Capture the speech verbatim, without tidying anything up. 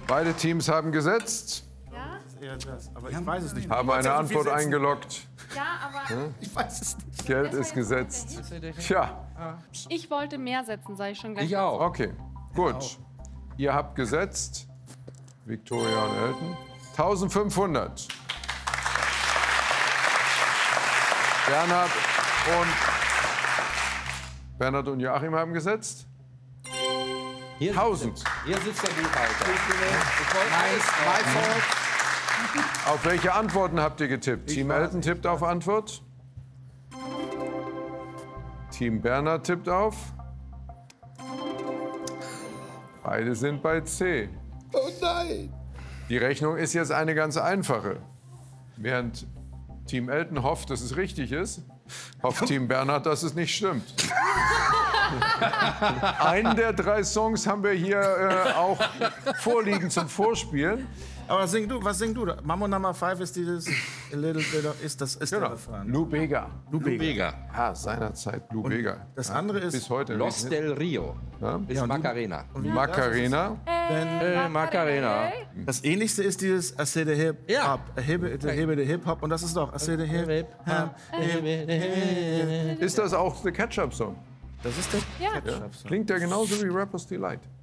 Beide Teams haben gesetzt, Ja? Eher das. Aber ich weiß es nicht. haben eine Antwort eingeloggt. Ja, aber Ich weiß es nicht. Geld ist gesetzt. Tja, ich wollte mehr setzen, sage ich schon gleich. Ich auch. okay, gut. Ihr habt gesetzt, Victoria und Elton, eintausendfünfhundert. Bernhard und, Bernhard und Joachim haben gesetzt. Hier tausend. Sitzt, hier sitzt der Buchhalter. Auf welche Antworten habt ihr getippt? Team Elton tippt auf Antwort. Team Bernhard tippt auf. Beide sind bei C. Oh nein! Die Rechnung ist jetzt eine ganz einfache. Während Team Elton hofft, dass es richtig ist, hofft Team Bernhard, dass es nicht stimmt. Einen der drei Songs haben wir hier äh, auch vorliegen zum Vorspielen. Aber sing du, was sing du? da? Mambo Number Five ist dieses A Little Bit of, ist das ist Genau. der Refrain. Lou Bega. Lou Bega. Bega. Ja, seinerzeit Lou Bega. Das andere ist Bis heute. Los nicht. del Rio. Ja? Ist Macarena. Macarena. Äh, Macarena. das ähnlichste ist dieses I say the Hip Ja. Hop, I hip it, the hip it, the Hip Hop und das ist doch I say the Hip Hop. Ist das auch The Ketchup Song? Das ist der Ja. Ketchup-Song. Klingt ja genauso wie Rapper's Delight.